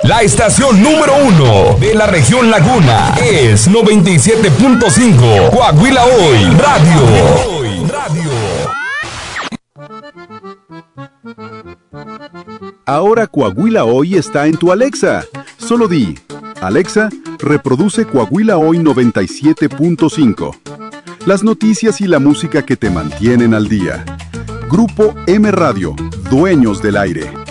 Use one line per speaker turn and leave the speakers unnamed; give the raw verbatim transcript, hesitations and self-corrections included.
La estación número uno de la región Laguna es noventa y siete punto cinco Coahuila Hoy Radio. Radio.
Ahora Coahuila Hoy está en tu Alexa. Solo di, Alexa, reproduce Coahuila Hoy noventa y siete punto cinco. Las noticias y la música que te mantienen al día. Grupo M Radio, dueños del aire.